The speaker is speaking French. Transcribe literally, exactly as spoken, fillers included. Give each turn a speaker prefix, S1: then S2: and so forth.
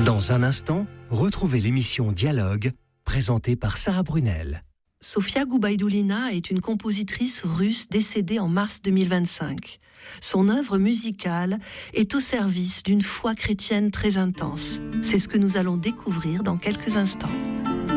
S1: Dans un instant, retrouvez l'émission Dialogue, présentée par Sarah Brunel.
S2: Sofia Goubaïdoulina est une compositrice russe décédée en mars deux mille vingt-cinq. Son œuvre musicale est au service d'une foi chrétienne très intense. C'est ce que nous allons découvrir dans quelques instants.